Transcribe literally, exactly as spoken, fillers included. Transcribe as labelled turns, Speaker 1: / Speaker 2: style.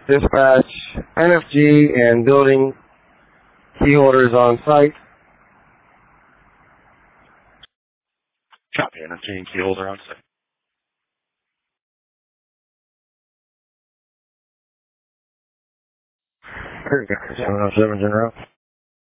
Speaker 1: Dispatch N F G and building key holders on site.
Speaker 2: Copy, N F G and key holder on site.
Speaker 1: seven oh seven, General.